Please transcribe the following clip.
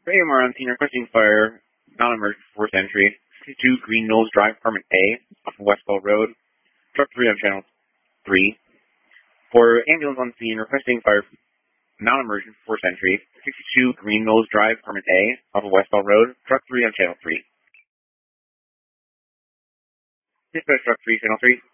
For AMR on scene requesting fire, non-emergent 4th entry, 62 Green Knolls Drive, Apartment A, off of Westfall Road, truck 3 on channel 3. For ambulance on scene requesting fire, non-emergent 4th entry, 62 Green Knolls Drive, Apartment A, off of Westfall Road, truck 3 on channel 3. Dispatch truck 3, channel 3.